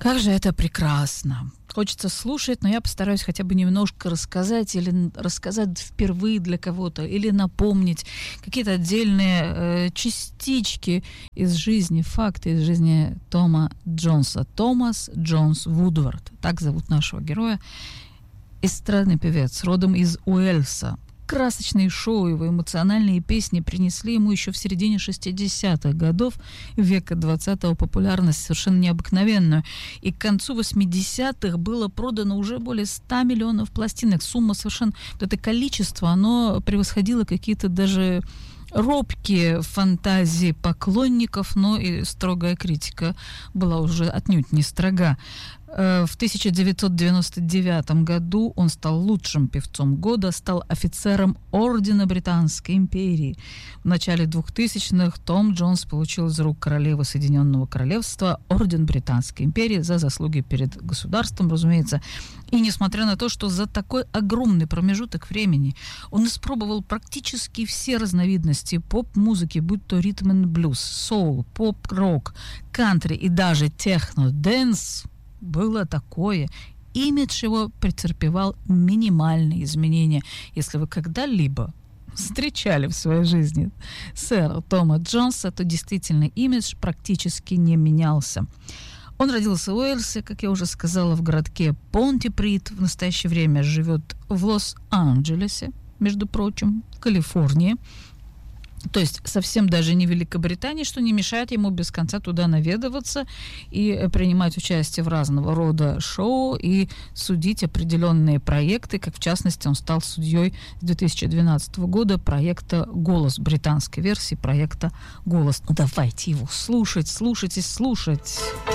Как же это прекрасно. Хочется слушать, но я постараюсь хотя бы немножко рассказать или рассказать впервые для кого-то, или напомнить какие-то отдельные частички из жизни, факты из жизни Тома Джонса. Томас Джонс Вудвард, так зовут нашего героя. Эстрадный певец, родом из Уэльса. Красочные шоу, его эмоциональные песни принесли ему еще в середине 60-х годов века 20-го популярность совершенно необыкновенную. И к концу 80-х было продано уже более 100 миллионов пластинок. Сумма совершенно... Это количество, оно превосходило какие-то даже робкие фантазии поклонников, но и строгая критика была уже отнюдь не строга. В 1999 году он стал лучшим певцом года, стал офицером Ордена Британской империи. В начале 2000-х Том Джонс получил из рук королевы Соединенного Королевства Орден Британской империи за заслуги перед государством, разумеется. И несмотря на то, что за такой огромный промежуток времени он испробовал практически все разновидности поп-музыки, будь то ритм-н-блюз, соул, поп-рок, кантри и даже техно-дэнс, было такое. Имидж его претерпевал минимальные изменения. Если вы когда-либо встречали в своей жизни сэра Тома Джонса, то действительно имидж практически не менялся. Он родился в Уэльсе, как я уже сказала, в городке Понтиприт. В настоящее время живет в Лос-Анджелесе, между прочим, в Калифорнии. То есть совсем даже не Великобритании, что не мешает ему без конца туда наведываться и принимать участие в разного рода шоу и судить определенные проекты, как в частности он стал судьей с 2012 года проекта «Голос», британской версии проекта «Голос». Ну, давайте его слушать.